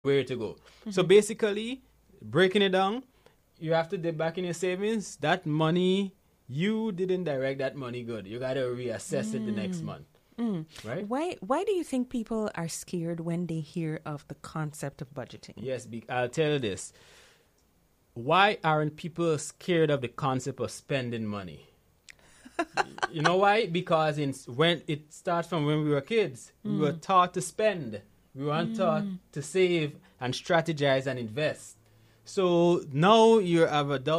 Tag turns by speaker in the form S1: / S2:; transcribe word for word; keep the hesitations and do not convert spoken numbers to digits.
S1: where to go. Mm-hmm. So basically, breaking it down, you have to dip back in your savings. That money, you didn't direct that money good. You got to reassess mm. it the next month.
S2: Mm.
S1: Right?
S2: Why Why do you think people are scared when they hear of the concept of budgeting?
S1: Yes, be, I'll tell you this. Why aren't people scared of the concept of spending money? You know why? Because in, when it starts from when we were kids, mm. we were taught to spend. We weren't mm. taught to save and strategize and invest. So now you have adult